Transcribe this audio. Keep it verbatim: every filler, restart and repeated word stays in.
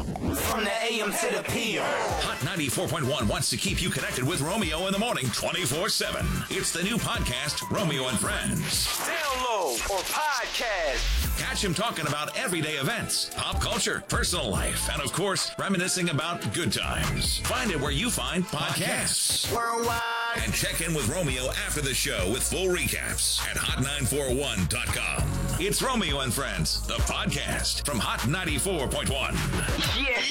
From the A M to the P M. Hot ninety-four point one wants to keep you connected with Romeo in the morning twenty-four seven. It's the new podcast, Romeo and Friends. Download or podcast. Catch him talking about everyday events, pop culture, personal life, and of course, reminiscing about good times. Find it where you find podcasts. Worldwide. And check in with Romeo after the show with full recaps at hot nine four one dot com. It's Romeo and Friends, the podcast from Hot ninety-four point one. Yeah.